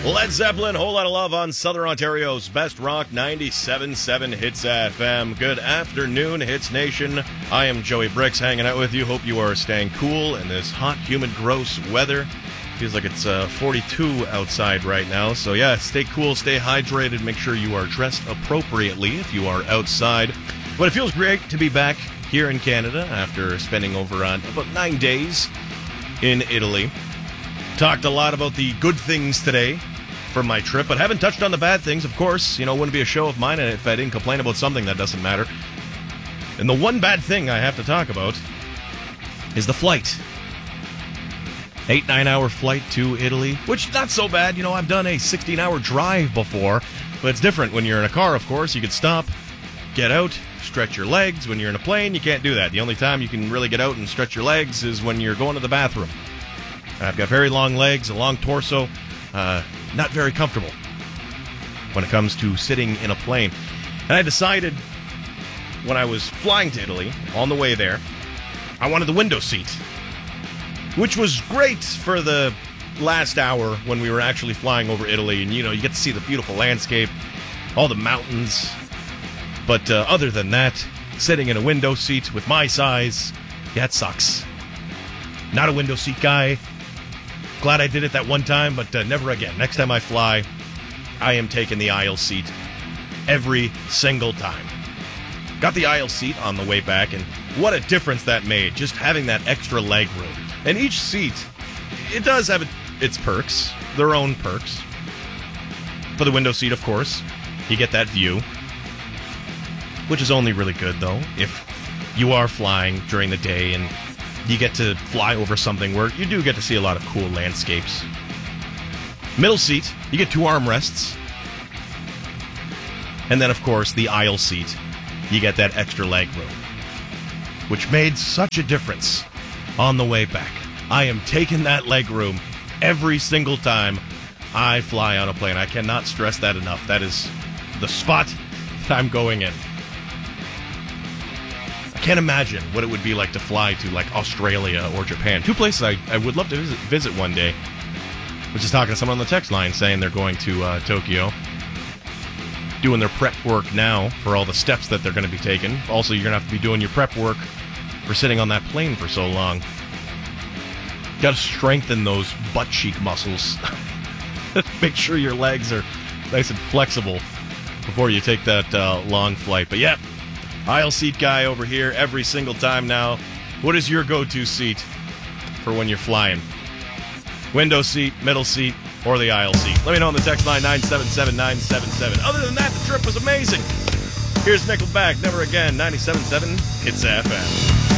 Led Zeppelin, Whole Lot of Love on Southern Ontario's Best Rock 97.7 Hits FM. Good afternoon, Hits Nation. I am Joey Bricks hanging out with you. Hope you are staying cool in this hot, humid, gross weather. Feels like it's 42 outside right now. So yeah, stay cool, stay hydrated. Make sure you are dressed appropriately if you are outside. But it feels great to be back here in Canada after spending over about 9 days in Italy. Talked a lot about the good things today from my trip, but haven't touched on the bad things, of course. You know, it wouldn't be a show of mine if I didn't complain about something that doesn't matter. And the one bad thing I have to talk about is the flight. 8-9 hour flight to Italy, which not so bad. You know, I've done a 16-hour drive before, but it's different when you're in a car, of course. You can stop, get out, stretch your legs. When you're in a plane, you can't do that. The only time you can really get out and stretch your legs is when you're going to the bathroom. I've got very long legs, a long torso, not very comfortable when it comes to sitting in a plane. And I decided when I was flying to Italy, on the way there, I wanted the window seat, which was great for the last hour when we were actually flying over Italy. And, you know, you get to see the beautiful landscape, all the mountains. But other than that, sitting in a window seat with my size, yeah, it sucks. Not a window seat guy. Glad I did it that one time, but never again. Next time I fly, I am taking the aisle seat every single time. Got the aisle seat on the way back, and what a difference that made, just having that extra leg room. And each seat, it does have its perks, their own perks. For the window seat, of course, you get that view, which is only really good, though, if you are flying during the day and you get to fly over something where you do get to see a lot of cool landscapes. Middle seat, you get 2 armrests. And then, of course, the aisle seat, you get that extra leg room, which made such a difference on the way back. I am taking that leg room every single time I fly on a plane. I cannot stress that enough. That is the spot that I'm going in. Can't imagine what it would be like to fly to like Australia or Japan. 2 places I would love to visit one day. I was just talking to someone on the text line saying they're going to Tokyo. Doing their prep work now for all the steps that they're going to be taking. Also, you're going to have to be doing your prep work for sitting on that plane for so long. Got to strengthen those butt cheek muscles. Make sure your legs are nice and flexible before you take that long flight. But yeah, aisle seat guy over here every single time now. What is your go-to seat for when you're flying? Window seat, middle seat, or the aisle seat? Let me know on the text line 977-977. Other than that, the trip was amazing. Here's Nickelback, Never Again, 97.7 Hits FM.